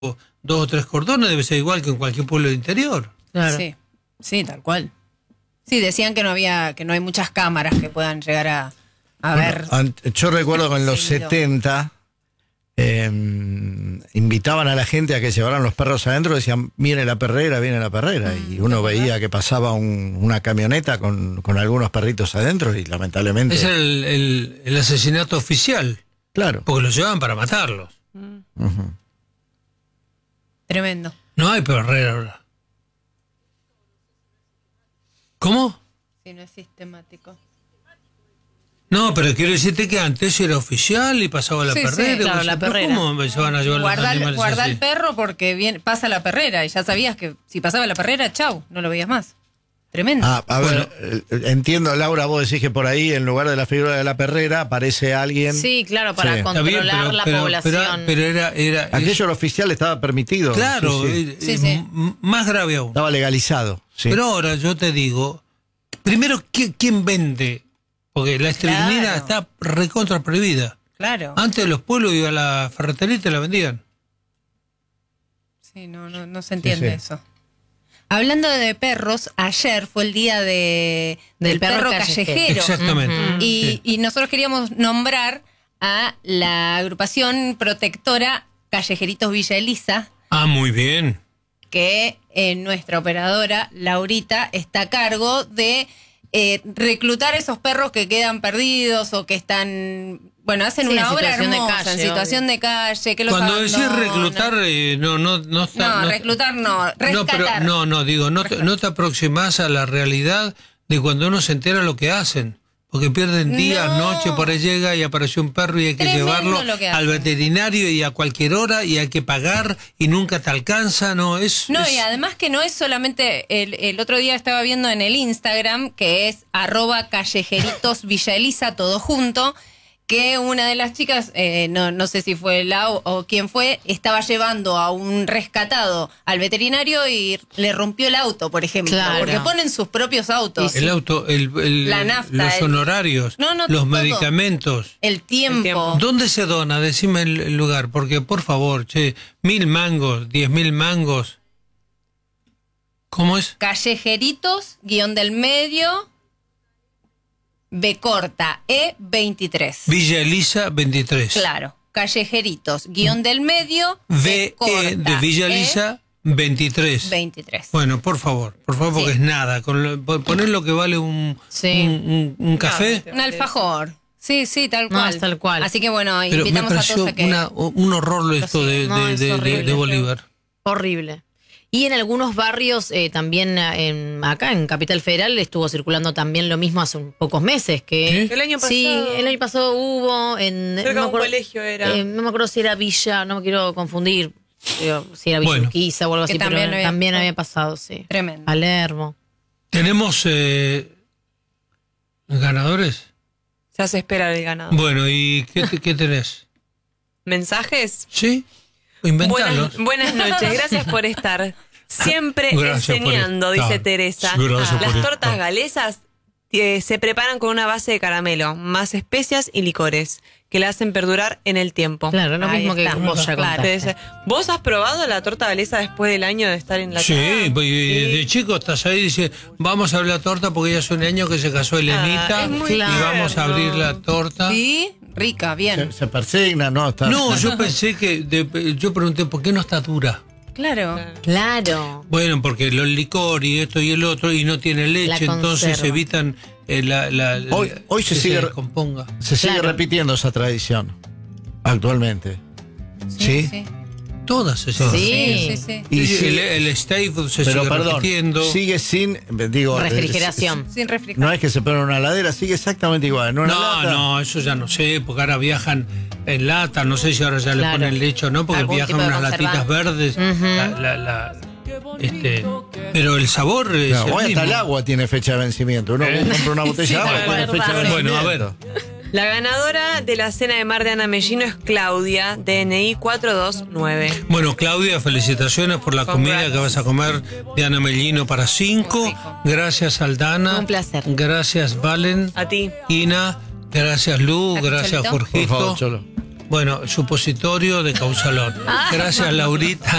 2 o 3 cordones, debe ser igual que en cualquier pueblo del interior. Claro. Sí, sí, tal cual. Sí, decían que no hay muchas cámaras que puedan llegar a ver. Yo recuerdo que en los seguido. 70 invitaban a la gente a que llevaran los perros adentro, decían, viene la perrera, y uno veía que pasaba una camioneta con algunos perritos adentro y lamentablemente... Es el asesinato oficial, Claro. porque los llevaban para matarlos. Ujú. Tremendo. No hay perrera ahora. ¿Cómo? Sí, no es sistemático. No, pero quiero decirte que antes era oficial y pasaba la Sí, sí, perrera. claro, Vos la decís, ¿pero perrera. ¿cómo se van a llevar los animales Guarda así? el perro porque pasa la perrera y ya sabías que si pasaba la perrera, chau, no lo veías más. Tremendo. A ver, entiendo, Laura, vos decís que por ahí, en lugar de la figura de la perrera, aparece alguien... Sí, claro, para Sí. Está bien, controlar la población. Pero era Aquello lo oficial estaba permitido. claro, Sí, sí. Sí. más grave aún. Estaba legalizado. Sí. Pero ahora yo te digo, primero, ¿quién vende? Porque la estrelinina Claro. está recontra prohibida. Claro. Antes los pueblos iban a la ferretería y te la vendían. Sí, no se entiende Sí, sí. eso. Hablando de perros, ayer fue el día del perro callejero. Exactamente. Ujú. Y nosotros queríamos nombrar a la agrupación protectora Callejeritos Villa Elisa, Ah, muy bien. que nuestra operadora, Laurita, está a cargo de reclutar esos perros que quedan perdidos o que están, bueno, hacen Sí, una en obra situación de hermosa, calle, en situación obvio. de calle, que los Cuando decís abandonan. reclutar, no está... No, reclutar no, No, pero rescatar. no te aproximás a la realidad de cuando uno se entera lo que hacen. Porque pierden días, No. noche, por ahí llega y apareció un perro y hay que Tremendo llevarlo lo que al hacen. veterinario y a cualquier hora y hay que pagar y nunca te alcanza, no, es... No, es- y además que no es solamente, el otro día estaba viendo en el Instagram, que es @callejeritos Villa Elisa, todo junto, que una de las chicas, no sé si fue Lau o quién fue, estaba llevando a un rescatado al veterinario y le rompió el auto, por ejemplo, Claro. porque ponen sus propios autos. El auto, La nafta, los honorarios, No, los todo. medicamentos. El tiempo. ¿Dónde se dona? Decime el lugar, porque por favor, 1.000 mangos, 10.000 mangos. ¿Cómo es? Callejeritos, _, B corta, E23. Villa Elisa 23. Claro, Callejeritos, _, VE corta, de Villa Elisa 23. 23. Bueno, por favor, porque Sí. es nada. Poner lo que vale Sí. un café. Un alfajor. Sí, tal No, cual. es tal cual. Así que bueno, Pero me invitamos a pareció todos a que... un horror esto No, es horrible. de Bolívar. Horrible. Y en algunos barrios, también acá en Capital Federal, estuvo circulando también lo mismo hace pocos meses. Que ¿Sí? El año pasado. Sí, el año pasado hubo en... Cerca de un colegio era. no me acuerdo si era Villa, no me quiero confundir, pero si era Villa Bueno. Urquiza o algo Que así, también pero había- también había pasado, sí. Tremendo. Palermo. ¿Tenemos ganadores? Ya se espera el ganado. Bueno, ¿y qué tenés? ¿Mensajes? ¿Sí? Inventalos. Buenas noches, gracias por estar. Siempre Gracias por enseñando, estar. dice Teresa. Gracias por Las estar. tortas galesas se preparan con una base de caramelo, más especias y licores, que la hacen perdurar en el tiempo. Claro, lo Ahí mismo que está. vos ya Claro. contaste. ¿Vos has probado la torta galesa después del año de estar en la Sí, casa? pues, de chico estás ahí y dice, vamos a abrir la torta porque ya hace un año que se casó Elenita es muy y vamos a tierno. abrir la torta. Sí, rica, bien. Se persigna, ¿no? Está... No, yo pensé yo pregunté, ¿por qué no está dura? Claro. Claro. Bueno, porque el licor y esto y el otro y no tiene leche, La entonces conserva. evitan Hoy se que sigue- descomponga. Se sigue Claro. repitiendo esa tradición, actualmente. ¿Sí? Sí. Todas se siguen. Sí. Y sí, el stay food se pero sigue perdón, repitiendo. sigue sin, digo... Refrigeración. Sin refrigerar. No es que se pone en una heladera, sigue exactamente igual. En una No, lata. no, eso ya no sé, porque ahora viajan en lata, no sé si ahora ya Claro. le ponen leche o no, porque Algún viajan tipo de unas latitas conservante. verdes. Pero el sabor es No, el hoy hasta mismo. el agua tiene fecha de vencimiento. Uno compra una botella Sí, de agua y tal tiene cual. fecha de Bueno, a vencimiento. ver. La ganadora de la cena de mar de Ana Mellino es Claudia, DNI 429. Bueno, Claudia, felicitaciones por la Congrats. comida que vas a comer de Ana Mellino para 5. Muy rico. Gracias, Aldana. Un placer. Gracias, Valen. A ti. Ina. Gracias, Lu. ¿A ti, Gracias, Cholito? Por Jorgito. favor, Cholo. Bueno, supositorio de Causalón. Gracias, Laurita.